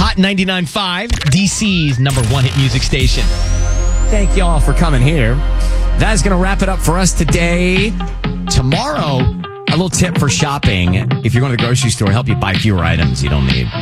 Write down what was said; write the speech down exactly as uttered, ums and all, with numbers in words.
Hot ninety-nine point five, D C's number one hit music station. Thank y'all for coming here. That is going to wrap it up for us today. Tomorrow, a little tip for shopping. If you're going to the grocery store, help you buy fewer items you don't need.